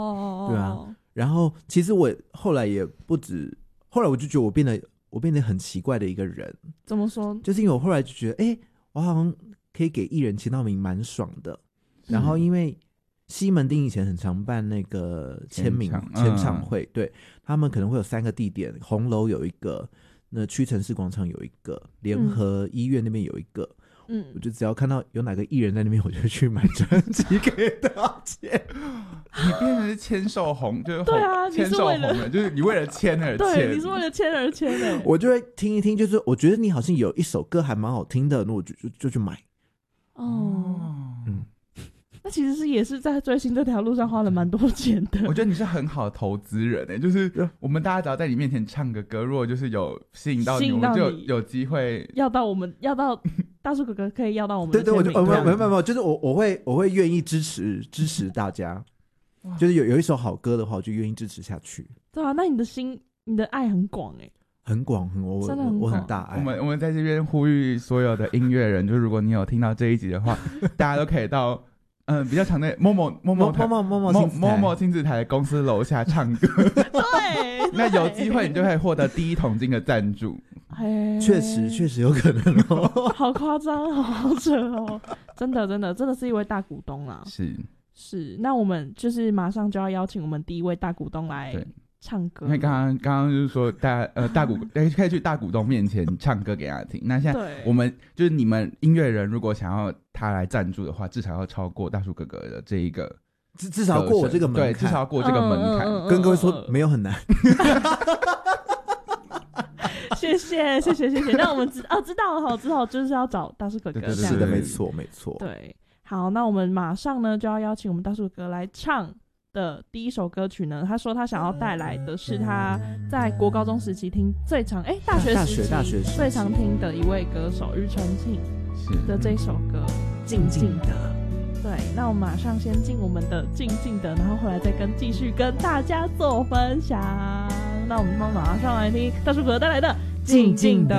对啊。然后其实我后来也不止，后来我就觉得我变得很奇怪的一个人。 怎么说？ 就是因为我后来就觉得，我好像可以给艺人签到名蛮爽的。然后因为西门町以前很常办那个签唱会，对，他们可能会有3个地点，红楼有一个，那屈臣氏广场有一个，联合医院那边有一个。我就只要看到有哪个艺人在那边，我就去买专辑给他签。 你变成是签售红，就是对啊， 签售红的，就是你为了签而签。 对，你是为了签而签的。 我就会听一听，就是我觉得你好像有一首歌还蛮好听的，那我就去买。 那其实也是在追星这条路上花了蛮多钱的。 我觉得你是很好的投资人就是我们大家只要在你面前唱个歌，如果就是有吸引到你，我们就有机会要到大叔哥哥可以要到我们的对，我就没有，就是我会愿意支持大家，就是有一首好歌的话，我就愿意支持下去。 对啊，那你的爱很广很广，我很大爱。 我们在这边呼吁所有的音乐人，就如果你有听到这一集的话，大家都可以到比较常的某某亲子台的公司楼下唱歌。 对， 那有机会你就可以获得第1桶金的赞助。 确实有可能好夸张，好扯哦！真的是一位大股东啦。是，那我们就是马上就要邀请我们第一位大股东来唱歌。 因为刚刚就是说大股可以去大股东面前唱歌给他听。那现在我们就是你们音乐人，如果想要他来赞助的话，至少要超过大叔哥哥的这一个， 至少要过我这个门槛。 对，至少要过这个门槛。 跟各位说，没有很难。 谢谢。那我们知道了，之后就是要找大叔哥哥。 对，是的，没错。 对，好，那我们马上呢就要邀请我们大叔哥哥来唱的第一首歌曲呢。他说他想要带来的是他在国高中时期听最常大学时期最常听的一位歌手庾澄庆的这首歌《静静的》。对，那我们马上先进我们的静静的，然后回来再继续跟大家做分享。那我们马上来听大叔哥带来的《静静的》。